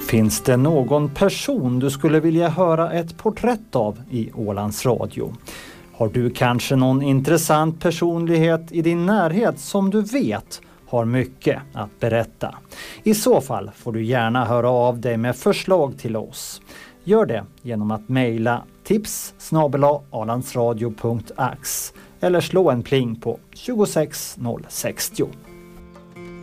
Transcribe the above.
Finns det någon person du skulle vilja höra ett porträtt av i Ålands Radio? Har du kanske någon intressant personlighet i din närhet som du vet har mycket att berätta? I så fall får du gärna höra av dig med förslag till oss. Gör det genom att mejla tips@alandsradio.ax eller slå en pling på 26060.